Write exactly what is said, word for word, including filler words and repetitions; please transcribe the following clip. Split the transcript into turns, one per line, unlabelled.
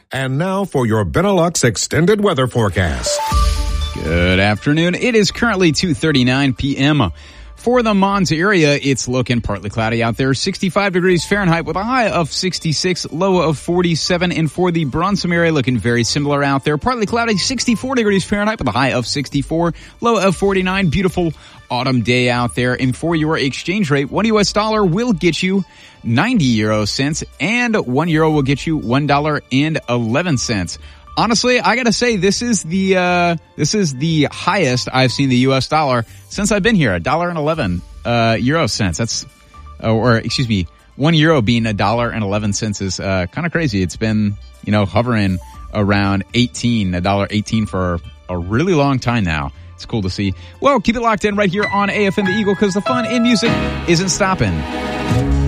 And now for your Benelux extended weather forecast.
Good afternoon. It is currently two thirty-nine p.m. For the Mons area, it's looking partly cloudy out there. sixty-five degrees Fahrenheit with a high of sixty-six, low of forty-seven. And for the Bronsum area, looking very similar out there. Partly cloudy, sixty-four degrees Fahrenheit with a high of sixty-four, low of forty-nine. Beautiful autumn day out there. And for your exchange rate, one U S dollar will get you ninety euro cents and one euro will get you one dollar and eleven cents. Honestly, I gotta say, this is the, uh, this is the highest I've seen the U S dollar since I've been here. A dollar and eleven, uh, euro cents. That's, uh, or excuse me, one euro being a dollar and eleven cents is, uh, kind of crazy. It's been, you know, hovering around eighteen, a dollar eighteen for a really long time now. It's cool to see. Well, keep it locked in right here on A F M The Eagle because the fun in music isn't stopping.